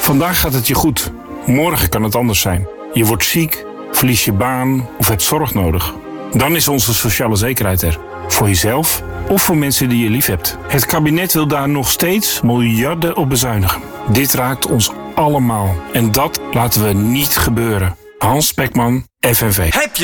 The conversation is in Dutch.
Vandaag gaat het je goed. Morgen kan het anders zijn. Je wordt ziek, verlies je baan of hebt zorg nodig. Dan is onze sociale zekerheid er. Voor jezelf of voor mensen die je lief hebt. Het kabinet wil daar nog steeds miljarden op bezuinigen. Dit raakt ons allemaal. En dat laten we niet gebeuren. Hans Spekman, FNV.